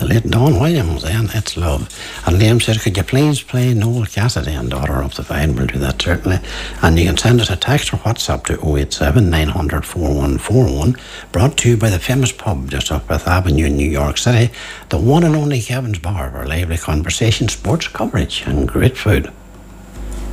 late Don Williams then, It's Love. And Liam said, could you please play Noel Cassidy and Daughter of the Vine? We'll do that certainly. And you can send us a text or WhatsApp to 087 900 4141, brought to you by the famous pub just off Beth Avenue in New York City, the one and only Kevin's Bar, where lively conversation, sports coverage and great food.